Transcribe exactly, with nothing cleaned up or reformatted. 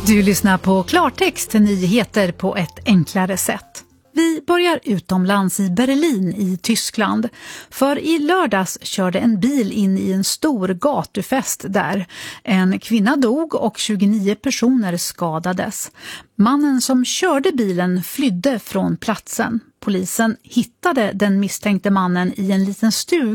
Du lyssnar på Klartext, nyheter på ett enklare sätt. Vi börjar utomlands i Berlin i Tyskland. För i lördags körde en bil in i en stor gatufest där. En kvinna dog och tjugonio personer skadades. Mannen som körde bilen flydde från platsen. Polisen hittade den misstänkte mannen i en liten stuga